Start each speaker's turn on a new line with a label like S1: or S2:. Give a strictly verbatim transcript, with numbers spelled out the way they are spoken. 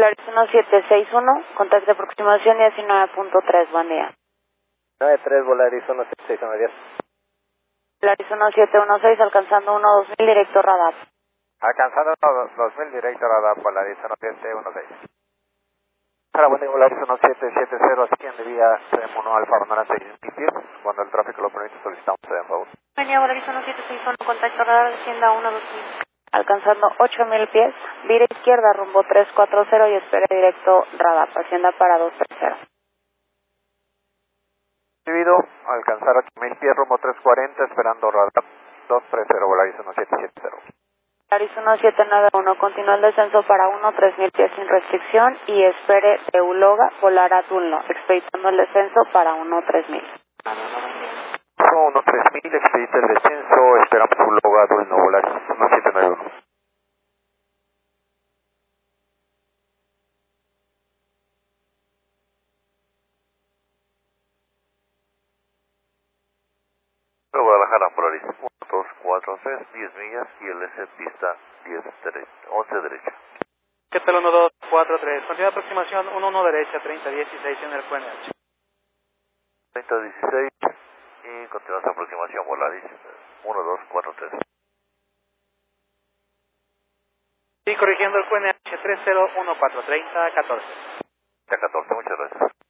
S1: Polaris uno siete seis uno, contacto de aproximación diecinueve punto tres, buen día.
S2: nueve tres, Polaris uno siete seis uno, diez.
S1: Polaris uno siete uno seis, alcanzando uno dos mil, directo radar.
S2: Alcanzando dos mil, directo radar, Polaris uno siete uno seis. Para buen día, Polaris uno siete siete cero, asciende vía C M uno Alfa Romero seis mil, cuando el tráfico lo permite solicitamos C M favor.
S1: Buen día, Polaris uno siete seis uno, contacto radar, descienda uno dos mil. Alcanzando ocho mil pies, vira izquierda rumbo tres cuatro cero y espere directo radar, hacienda para dos tres cero.
S2: Recibido, alcanzar ocho mil pies rumbo tres cuarenta, esperando radar dos tres cero, Polaris uno siete siete cero.
S1: Polaris uno siete nueve uno, continúa el descenso para uno tres mil pies sin restricción y espere de Uloga volar a Dulno, expeditando el descenso para uno tres mil.
S2: uno tres mil, expedita el descenso, esperamos Uloga Dulno, Polaris uno siete nueve uno.
S3: Guadalajara, Polaris uno dos cuatro tres, diez millas y el S pista diez derecha, once derecha.
S4: ¿Qué tal? uno dos cuatro tres, continúa aproximación uno uno derecha, treinta dieciséis en el Q N H.
S3: treinta dieciséis y continúa aproximación, Polaris uno dos cuatro tres.
S4: Sí, corrigiendo el Q N H tres cero uno cuatro, treinta catorce.
S3: catorce, muchas gracias.